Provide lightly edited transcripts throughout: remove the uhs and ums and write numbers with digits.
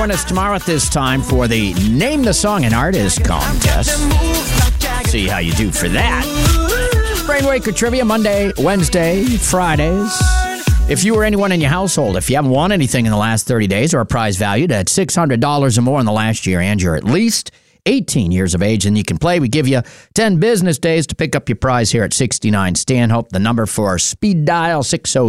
join us tomorrow at this time for the Name the Song and Artist contest. See how you do for that. Brainwaker Trivia Monday, Wednesday, Fridays. If you or anyone in your household, if you haven't won anything in the last 30 days or a prize valued at $600 or more in the last year and you're at least 18 years of age, then you can play. We give you 10 business days to pick up your prize here at 69 Stanhope. The number for speed dial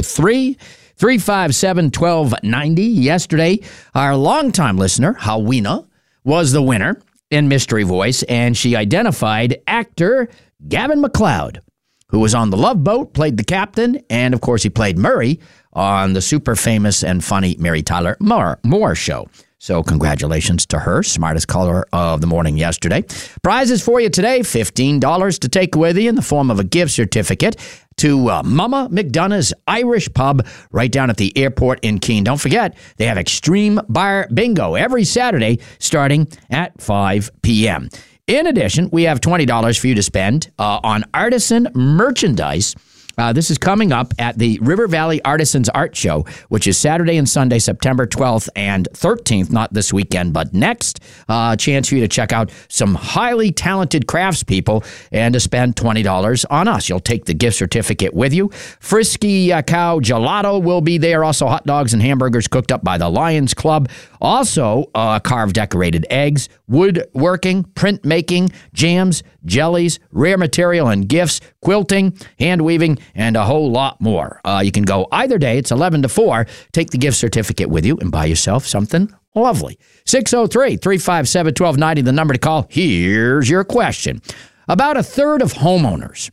603-357-1290. Yesterday, our longtime listener, Hawina, was the winner in Mystery Voice, and she identified actor Gavin MacLeod, who was on The Love Boat, played the captain, and, of course, he played Murray on the super famous and funny Mary Tyler Moore show. So congratulations to her, smartest caller of the morning yesterday. Prizes for you today, $15 to take with you in the form of a gift certificate to Mama McDonough's Irish Pub right down at the airport in Keene. Don't forget, they have Extreme Bar Bingo every Saturday starting at 5 p.m. In addition, we have $20 for you to spend on artisan merchandise. This is coming up at the River Valley Artisans Art Show, which is Saturday and Sunday, September 12th and 13th, not this weekend, but next. Chance for you to check out some highly talented craftspeople and to spend $20 on us. You'll take the gift certificate with you. Frisky Cow Gelato will be there. Also, hot dogs and hamburgers cooked up by the Lions Club. Also, carved decorated eggs, woodworking, printmaking, jams, jellies, rare material and gifts, quilting, hand weaving, and a whole lot more. You can go either day. It's 11 to 4. Take the gift certificate with you and buy yourself something lovely. 603-357-1290, the number to call. Here's your question. About a third of homeowners,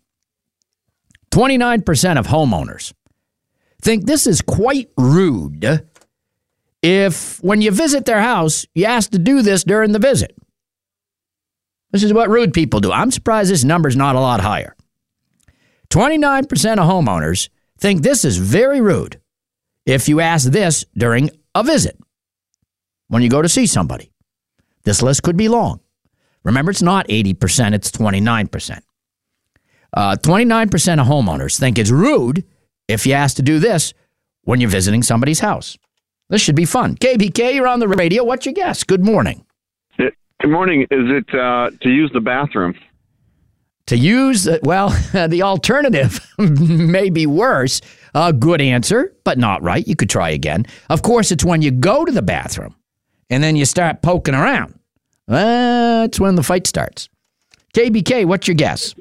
29% of homeowners, think this is quite rude if, when you visit their house, you ask to do this during the visit. This is what rude people do. I'm surprised this number's not a lot higher. 29% of homeowners think this is very rude if you ask this during a visit, when you go to see somebody. This list could be long. Remember, it's not 80%, it's 29%. 29% of homeowners think it's rude if you ask to do this when you're visiting somebody's house. This should be fun. KBK, you're on the radio. What's your guess? Good morning. Good morning. Is it to use the bathroom? To use, the alternative may be worse. Good answer, but not right. You could try again. Of course, it's when you go to the bathroom and then you start poking around. That's when the fight starts. KBK, what's your guess?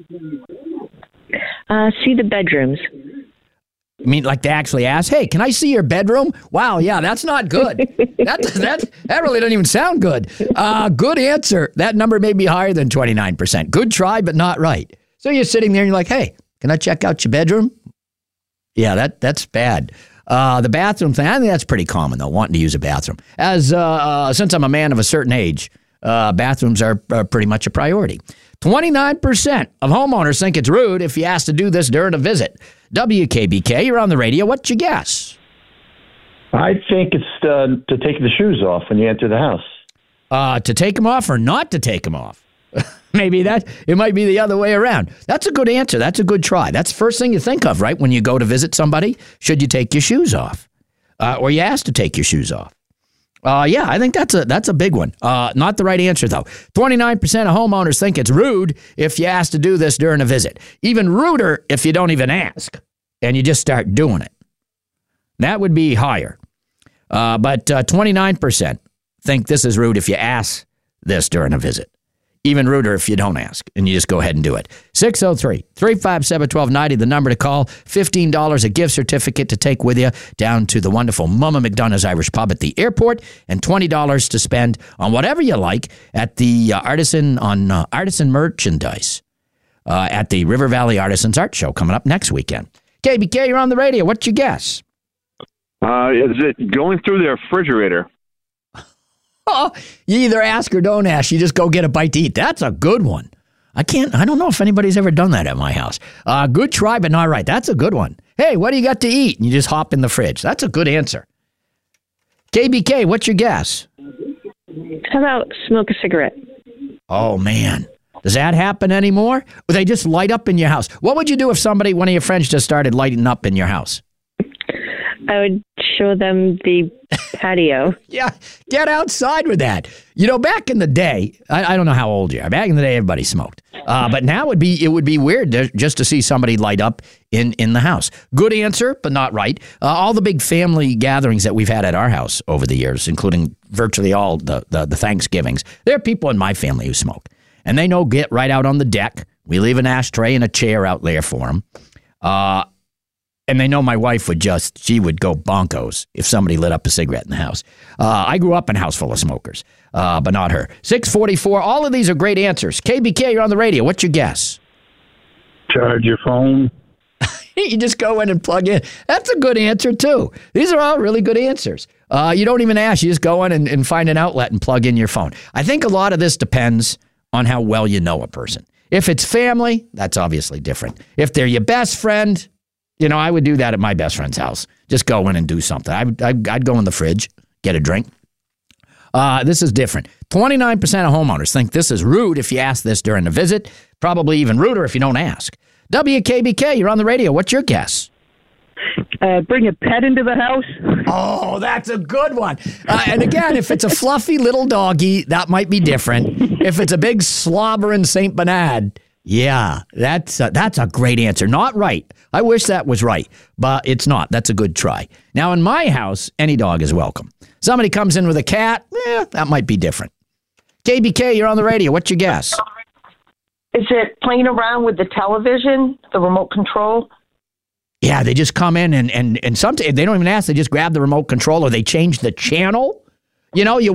See the bedrooms. You mean like to actually ask, hey, can I see your bedroom? Wow, yeah, that's not good. that really doesn't even sound good. Good answer. That number may be higher than 29%. Good try, but not right. So you're sitting there and you're like, hey, can I check out your bedroom? Yeah, that's bad. The bathroom thing, I think that's pretty common, though, wanting to use a bathroom. Since I'm a man of a certain age, bathrooms are pretty much a priority. 29% of homeowners think it's rude if you ask to do this during a visit. WKBK, you're on the radio. What's your guess? I think it's to take the shoes off when you enter the house. To take them off or not to take them off? Maybe it might be the other way around. That's a good answer. That's a good try. That's the first thing you think of, right? When you go to visit somebody, should you take your shoes off? Or you asked to take your shoes off? Yeah, I think that's a big one. Not the right answer, though. 29% of homeowners think it's rude if you ask to do this during a visit. Even ruder if you don't even ask and you just start doing it. That would be higher. But 29% think this is rude if you ask this during a visit. Even ruder if you don't ask and you just go ahead and do it. 603-357-1290, the number to call. $15 a gift certificate to take with you down to the wonderful Mama McDonough's Irish Pub at the airport, and $20 to spend on whatever you like at the artisan merchandise at the River Valley Artisans Art Show coming up next weekend. KBK, you're on the radio. What's your guess? Is it going through the refrigerator? Oh, you either ask or don't ask. You just go get a bite to eat. That's a good one. I don't know if anybody's ever done that at my house. Good try, but not right. That's a good one. Hey, what do you got to eat? And you just hop in the fridge. That's a good answer. KBK, what's your guess? How about smoke a cigarette? Oh, man. Does that happen anymore? Or they just light up in your house? What would you do if one of your friends just started lighting up in your house? I would show them the patio. Yeah, get outside with that. You know, back in the day, I don't know how old you are. Back in the day, everybody smoked. But now it would be weird just to see somebody light up in the house. Good answer, but not right. All the big family gatherings that we've had at our house over the years, including virtually all the Thanksgivings, there are people in my family who smoke. And they know get right out on the deck. We leave an ashtray and a chair out there for them. And they know my wife she would go bonkos if somebody lit up a cigarette in the house. I grew up in a house full of smokers, but not her. 644, all of these are great answers. KBK, you're on the radio. What's your guess? Charge your phone. You just go in and plug in. That's a good answer, too. These are all really good answers. You don't even ask. You just go in and find an outlet and plug in your phone. I think a lot of this depends on how well you know a person. If it's family, that's obviously different. If they're your best friend, you know, I would do that at my best friend's house. Just go in and do something. I'd go in the fridge, get a drink. This is different. 29% of homeowners think this is rude if you ask this during the visit. Probably even ruder if you don't ask. WKBK, you're on the radio. What's your guess? Bring a pet into the house. Oh, that's a good one. And again, if it's a fluffy little doggy, that might be different. If it's a big slobbering St. Bernard, yeah, that's a great answer. Not right. I wish that was right, but it's not. That's a good try. Now, in my house, any dog is welcome. Somebody comes in with a cat, that might be different. KBK, you're on the radio. What's your guess? Is it playing around with the television, the remote control? Yeah, they just come in and sometimes they don't even ask. They just grab the remote control or they change the channel. You know, you